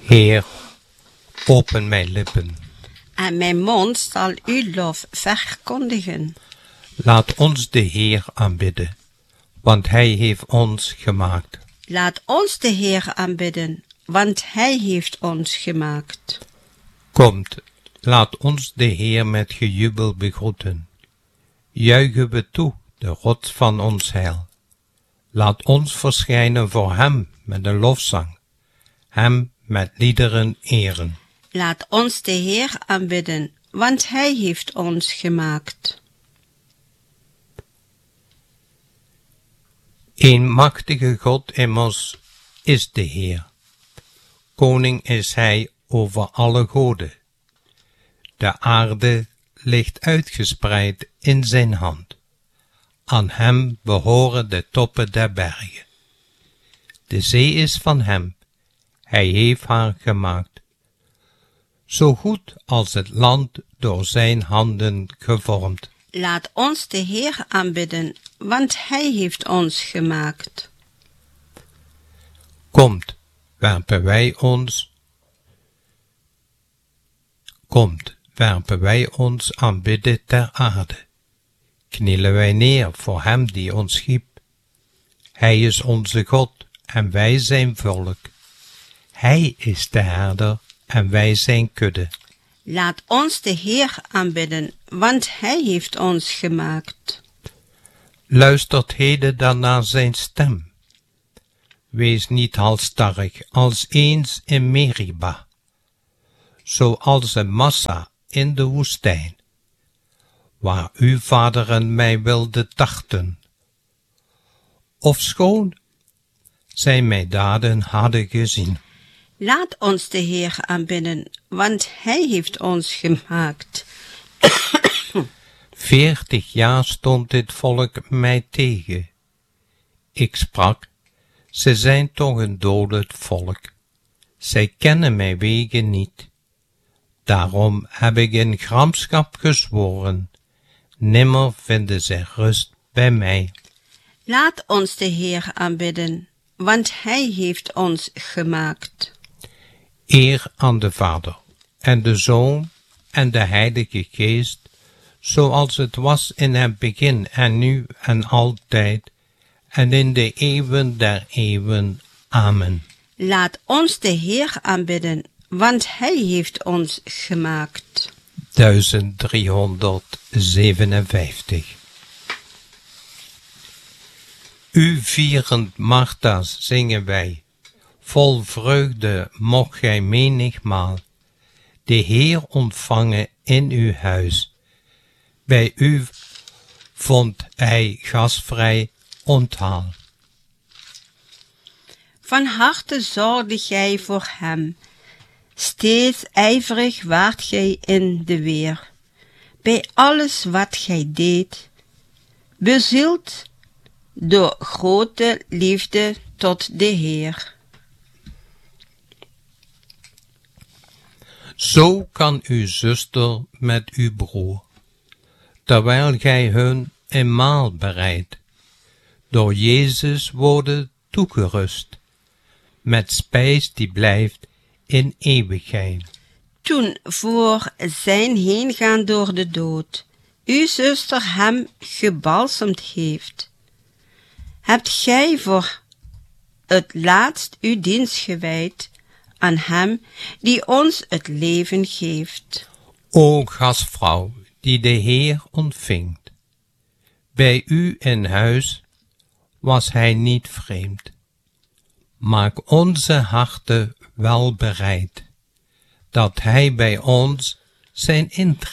Heer, open mijn lippen. En mijn mond zal uw lof verkondigen. Laat ons de Heer aanbidden, want Hij heeft ons gemaakt. Laat ons de Heer aanbidden, want Hij heeft ons gemaakt. Komt, laat ons de Heer met gejubel begroeten. Juichen we toe, de rots van ons heil. Laat ons verschijnen voor Hem met een lofzang, Hem met liederen eren. Laat ons de Heer aanbidden, want Hij heeft ons gemaakt. Een machtige God immers is de Heer. Koning is Hij over alle goden. De aarde ligt uitgespreid in zijn hand. Aan Hem behoren de toppen der bergen. De zee is van Hem. Hij heeft haar gemaakt. Zo goed als het land door zijn handen gevormd. Laat ons de Heer aanbidden, want Hij heeft ons gemaakt. Komt, werpen wij ons aanbidden ter aarde. Knielen wij neer voor Hem die ons schiep. Hij is onze God en wij zijn volk. Hij is de herder en wij zijn kudde. Laat ons de Heer aanbidden, want Hij heeft ons gemaakt. Luistert heden dan naar zijn stem. Wees niet halsstarrig als eens in Meriba, zoals een massa in de woestijn, waar uw vaderen mij wilden tarten. Ofschoon zij mijn daden hadden gezien. Laat ons de Heer aanbidden, want Hij heeft ons gemaakt. 40 jaar stond dit volk mij tegen. Ik sprak, ze zijn toch een dodelijk volk. Zij kennen mijn wegen niet. Daarom heb ik in gramschap gezworen, nimmer vinden zij rust bij mij. Laat ons de Heer aanbidden, want Hij heeft ons gemaakt. Eer aan de Vader, en de Zoon, en de Heilige Geest, zoals het was in het begin, en nu, en altijd, en in de eeuwen der eeuwen. Amen. Laat ons de Heer aanbidden, want Hij heeft ons gemaakt. 1357. U vierend Martha's zingen wij, vol vreugde mocht gij menigmaal de Heer ontvangen in uw huis. Bij u vond Hij gastvrij onthaal. Van harte zorgde gij voor Hem, steeds ijverig waart gij in de weer. Bij alles wat gij deed, bezield door grote liefde tot de Heer. Zo kan uw zuster met uw broer, terwijl gij hun een maal bereidt, door Jezus worden toegerust, met spijs die blijft in eeuwigheid. Toen voor zijn heengaan door de dood, uw zuster hem gebalsemd heeft, hebt gij voor het laatst uw dienst gewijd aan hem die ons het leven geeft. O gastvrouw, die de Heer ontvingt, bij u in huis was hij niet vreemd. Maak onze harten wel bereid, dat hij bij ons zijn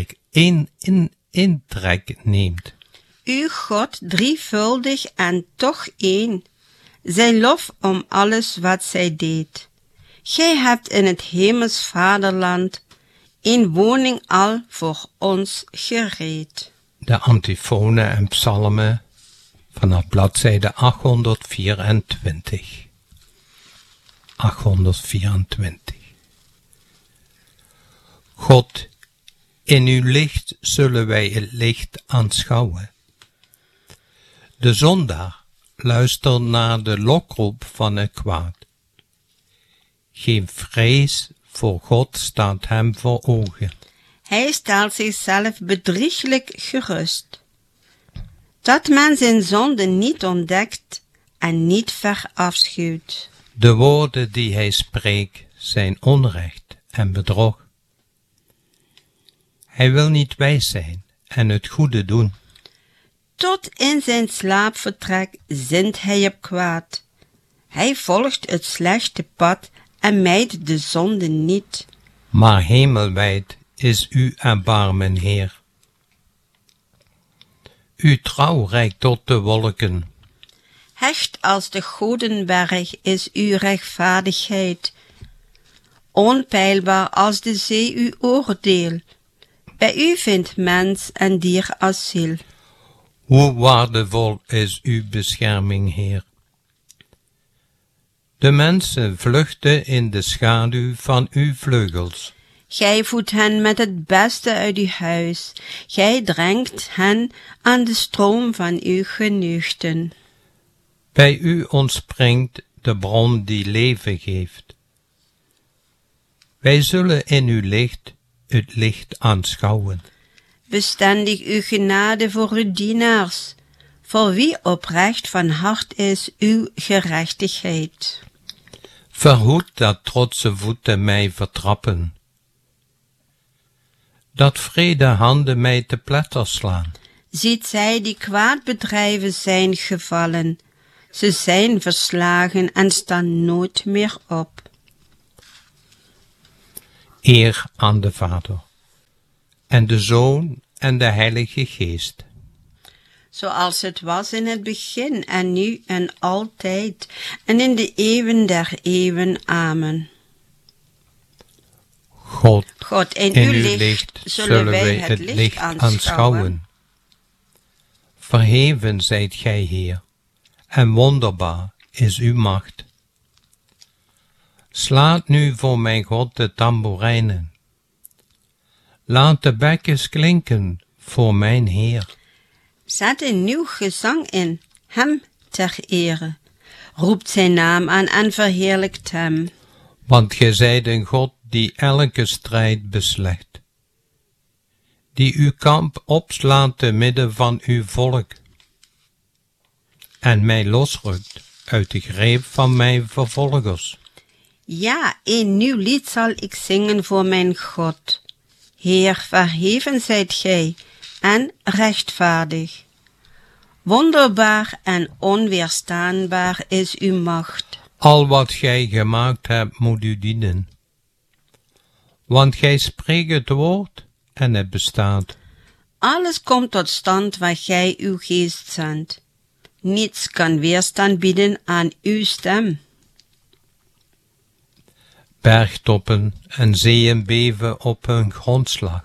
intrek neemt. Uw God drievuldig en toch één, zijn lof om alles wat zij deed. Gij hebt in het hemels vaderland een woning al voor ons gereed. De antifonen en psalmen vanaf bladzijde 824. 824. God, in uw licht zullen wij het licht aanschouwen. De zondaar luistert naar de lokroep van het kwaad. Geen vrees voor God staat hem voor ogen. Hij stelt zichzelf bedrieglijk gerust. Dat men zijn zonde niet ontdekt en niet verafschuwt. De woorden die hij spreekt zijn onrecht en bedrog. Hij wil niet wijs zijn en het goede doen. Tot in zijn slaapvertrek zint hij op kwaad. Hij volgt het slechte pad en mijdt de zonde niet. Maar hemelwijd is uw erbarmen, Heer. Uw trouw reikt tot de wolken. Hecht als de godenberg is uw rechtvaardigheid. Onpeilbaar als de zee uw oordeel. Bij u vindt mens en dier asiel. Hoe waardevol is uw bescherming, Heer. De mensen vluchten in de schaduw van uw vleugels. Gij voedt hen met het beste uit uw huis. Gij drenkt hen aan de stroom van uw geneugten. Bij u ontspringt de bron die leven geeft. Wij zullen in uw licht het licht aanschouwen. Bestendig uw genade voor uw dienaars, voor wie oprecht van hart is uw gerechtigheid. Verhoed dat trotse voeten mij vertrappen, dat vrede handen mij te pletter slaan. Ziet zij die kwaad bedrijven zijn gevallen, ze zijn verslagen en staan nooit meer op. Eer aan de Vader, en de Zoon en de Heilige Geest. Zoals het was in het begin en nu en altijd en in de eeuwen der eeuwen. Amen. God, in in uw uw licht zullen wij het licht aanschouwen. Verheven zijt gij, Heer, en wonderbaar is uw macht. Slaat nu voor mijn God de tamboerijnen. Laat de bekkens klinken voor mijn Heer. Zet een nieuw gezang in, hem ter ere. Roept zijn naam aan en verheerlijkt hem. Want gij zijt een God die elke strijd beslecht, die uw kamp opslaat te midden van uw volk, en mij losrukt uit de greep van mijn vervolgers. Ja, een nieuw lied zal ik zingen voor mijn God. Heer, verheven zijt gij en rechtvaardig. Wonderbaar en onweerstaanbaar is uw macht. Al wat gij gemaakt hebt moet u dienen. Want gij spreekt het woord en het bestaat. Alles komt tot stand waar gij uw geest zendt. Niets kan weerstand bieden aan uw stem. Bergtoppen en zeeën beven op hun grondslag.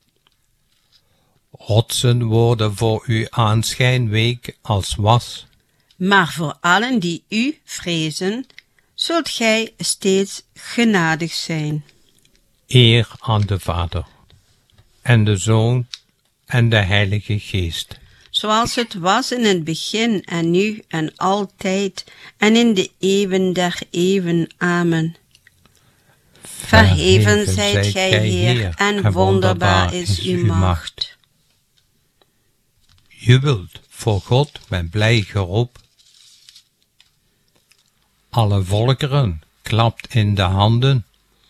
Rotsen worden voor uw aanschijn week als was. Maar voor allen die u vrezen, zult gij steeds genadig zijn. Eer aan de Vader, en de Zoon, en de Heilige Geest. Zoals het was in het begin en nu en altijd en in de eeuwen der eeuwen. Amen. Verheven zijt gij, Heer, en wonderbaar is uw macht. Jubelt voor God met blij geroep. Alle volkeren klapt in de handen.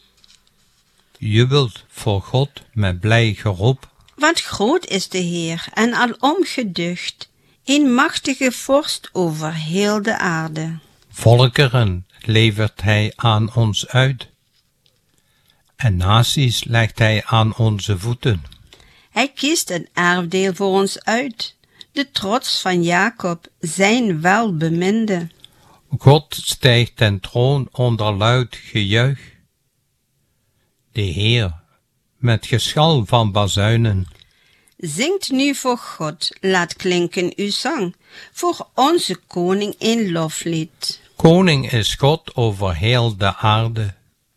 Jubelt voor God met blij geroep. Want groot is de Heer en alom geducht, een machtige vorst over heel de aarde. Volkeren levert hij aan ons uit, en naties legt hij aan onze voeten. Hij kiest een erfdeel voor ons uit, de trots van Jacob, zijn welbeminde. God stijgt ten troon onder luid gejuich. De Heer met geschal van bazuinen. Zingt nu voor God, laat klinken uw zang, voor onze koning een loflied. Koning is God over heel de aarde.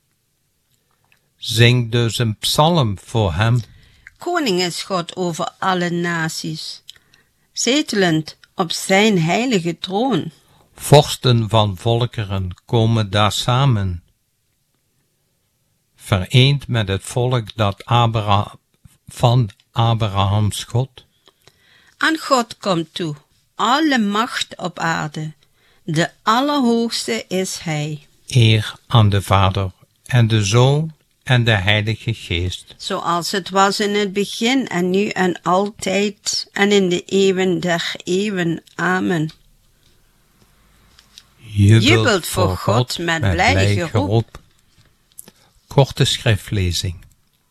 Zing dus een psalm voor hem. Koning is God over alle naties, zetelend op zijn heilige troon. Vorsten van volkeren komen daar samen. vereend met het volk dat van Abrahams God? Aan God komt toe alle macht op aarde. De Allerhoogste is Hij. Eer aan de Vader en de Zoon en de Heilige Geest. Zoals het was in het begin en nu en altijd en in de eeuwen der eeuwen. Amen. Jubelt voor God met blij geroep. Korte schriftlezing.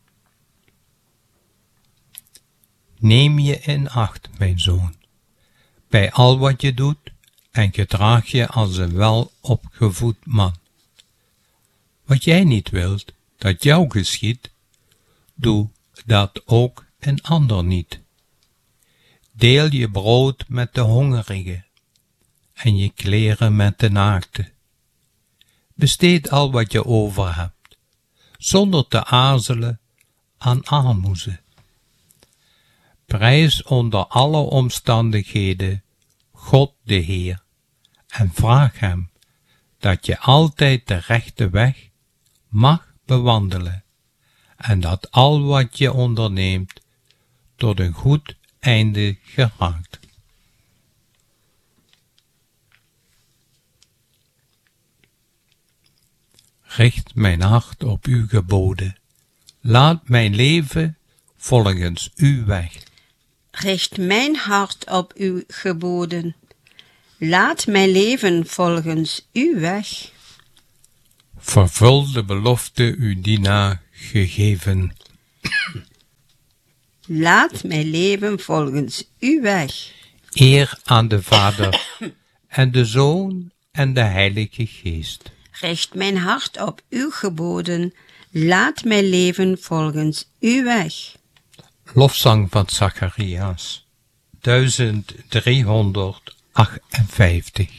Neem je in acht, mijn zoon, bij al wat je doet en gedraag je als een welopgevoed man. Wat jij niet wilt dat jou geschiedt, doe dat ook een ander niet. Deel je brood met de hongerige en je kleren met de naakte. Besteed al wat je over hebt, zonder te aarzelen aan aalmoezen. Prijs onder alle omstandigheden God de Heer en vraag Hem dat je altijd de rechte weg mag bewandelen en dat al wat je onderneemt tot een goed einde geraakt. Richt mijn hart op uw geboden. Laat mijn leven volgens uw weg. Richt mijn hart op uw geboden. Laat mijn leven volgens uw weg. Vervul de belofte uw dienaar gegeven. Laat mijn leven volgens uw weg. Eer aan de Vader en de Zoon en de Heilige Geest. Richt mijn hart op uw geboden. Laat mijn leven volgens uw weg. Lofzang van Zacharias, 1358.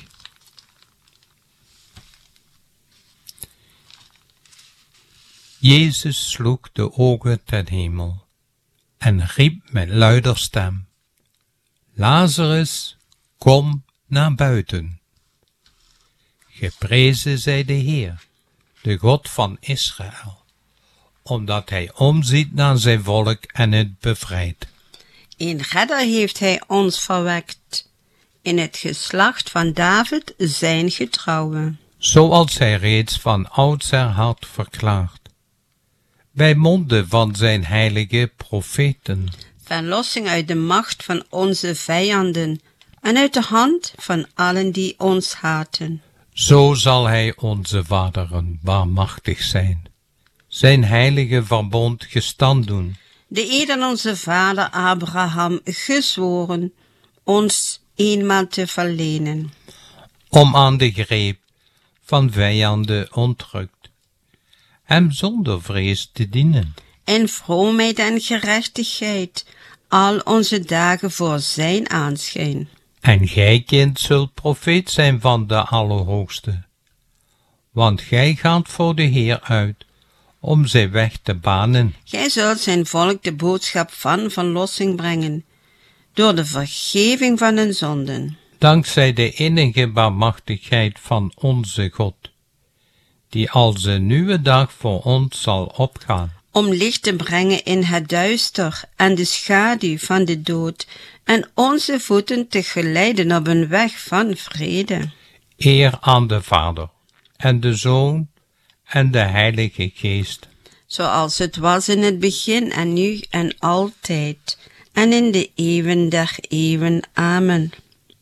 Jezus sloeg de ogen ten hemel en riep met luider stem: Lazarus, kom naar buiten. Geprezen zij de Heer, de God van Israël, omdat Hij omziet naar zijn volk en het bevrijdt. Een redder heeft Hij ons verwekt, in het geslacht van David zijn getrouwe. Zoals Hij reeds van oudsher had verklaard, bij monden van zijn heilige profeten. Verlossing uit de macht van onze vijanden en uit de hand van allen die ons haten. Zo zal Hij onze vaderen barmachtig zijn, zijn heilige verbond gestand doen. De eed aan onze vader Abraham gezworen, ons eenmaal te verlenen. Om aan de greep van vijanden ontrukt, Hem zonder vrees te dienen. In vroomheid en gerechtigheid, al onze dagen voor zijn aanschijn. En gij, kind, zult profeet zijn van de Allerhoogste, want gij gaat voor de Heer uit, om zijn weg te banen. Gij zult zijn volk de boodschap van verlossing brengen, door de vergeving van hun zonden. Dankzij de innige barmachtigheid van onze God, die als een nieuwe dag voor ons zal opgaan. Om licht te brengen in het duister en de schaduw van de dood, en onze voeten te geleiden op een weg van vrede. Eer aan de Vader en de Zoon en de Heilige Geest. Zoals het was in het begin en nu en altijd, en in de eeuwen der eeuwen. Amen.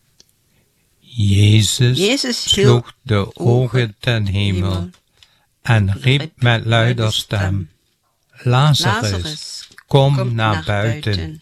Jezus sloeg de ogen ten hemel en riep met luider stem: Lazarus, kom naar buiten.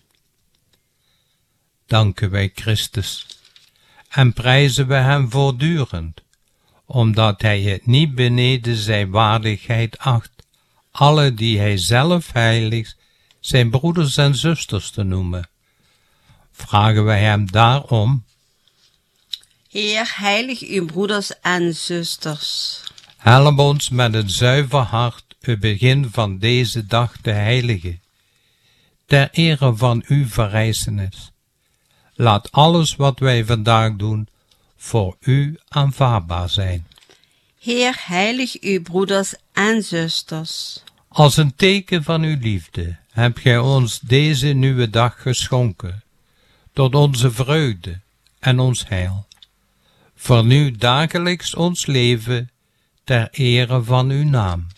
Danken wij Christus en prijzen we Hem voortdurend, omdat Hij het niet beneden zijn waardigheid acht, alle die Hij zelf heiligt, zijn broeders en zusters te noemen. Vragen wij Hem daarom: Heer, heilig uw broeders en zusters. Help ons met een zuiver hart het begin van deze dag te heiligen, ter ere van uw verrijzenis. Laat alles wat wij vandaag doen voor u aanvaardbaar zijn. Heer, heilig uw broeders en zusters. Als een teken van uw liefde hebt gij ons deze nieuwe dag geschonken, tot onze vreugde en ons heil. Vernieuw dagelijks ons leven ter ere van uw naam.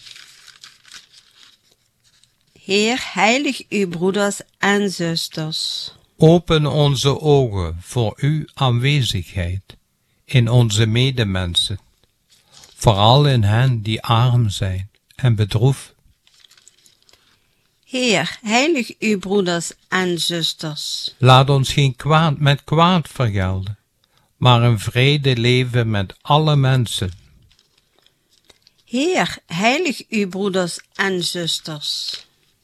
Heer, heilig uw broeders en zusters. Open onze ogen voor uw aanwezigheid in onze medemensen, vooral in hen die arm zijn en bedroefd. Heer, heilig uw broeders en zusters. Laat ons geen kwaad met kwaad vergelden, maar in vrede leven met alle mensen. Heer, heilig uw broeders en zusters.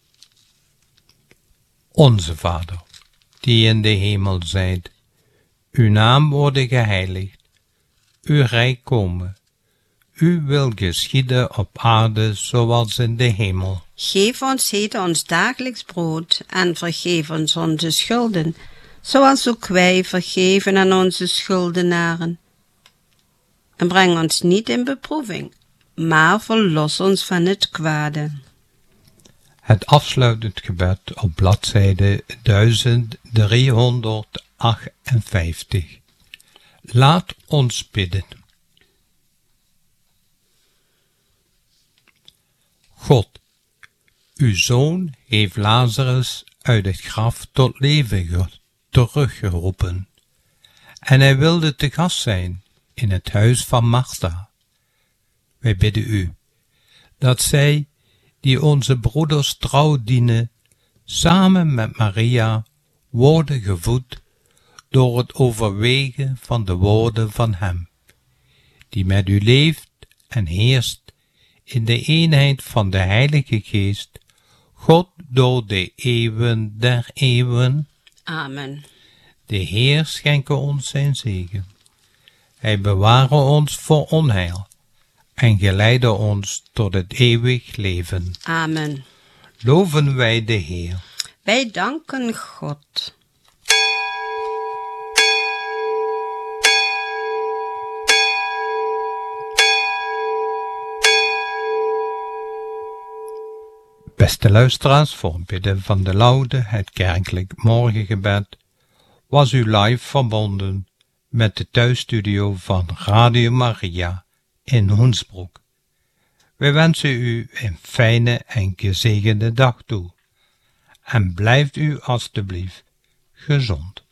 Onze Vader, die in de hemel zijt, uw naam worden geheiligd, uw rijk komen, uw wil geschieden op aarde zoals in de hemel. Geef ons heden ons dagelijks brood en vergeef ons onze schulden, zoals ook wij vergeven aan onze schuldenaren. En breng ons niet in beproeving, maar verlos ons van het kwade. Het afsluitend gebed op bladzijde 1358. Laat ons bidden. God, uw Zoon heeft Lazarus uit het graf tot leven teruggeroepen. En hij wilde te gast zijn in het huis van Martha. Wij bidden u, dat zij, die onze broeders trouw dienen, samen met Maria worden gevoed door het overwegen van de woorden van hem, die met u leeft en heerst in de eenheid van de Heilige Geest, God door de eeuwen der eeuwen. Amen. De Heer schenke ons zijn zegen. Hij beware ons voor onheil en geleide ons tot het eeuwig leven. Amen. Loven wij de Heer. Wij danken God. Beste luisteraars, voor het bidden van de Laude, het kerkelijk morgengebed, was u live verbonden met de thuisstudio van Radio Maria in Hoensbroek. Wij wensen u een fijne en gezegende dag toe. En blijft u alstublieft gezond.